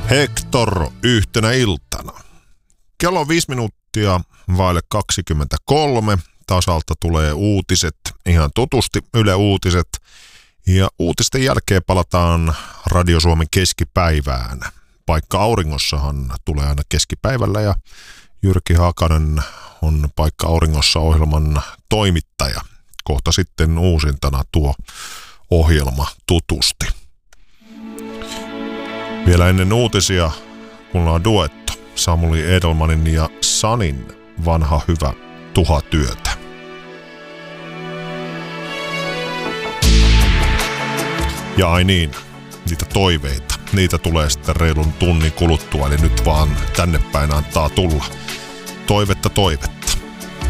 Hector yhtenä iltana. Kello on 5 minuuttia vaille 23. Tasalta tulee uutiset, ihan tutusti Yle Uutiset. Ja uutisten jälkeen palataan Radio Suomen keskipäivään. Paikka Auringossahan tulee aina keskipäivällä ja Jyrki Hakanen on Paikka Auringossa -ohjelman toimittaja. Kohta sitten uusintana tuo ohjelma tutusti. Vielä ennen uutisia kuunnellaan on duetto Samuli Edelmanin ja Sanin vanha hyvä Tuhat yötä. Ja ai niin, niitä toiveita. Niitä tulee sitten reilun tunnin kuluttua, eli nyt vaan tänne päin antaa tulla. Toivetta.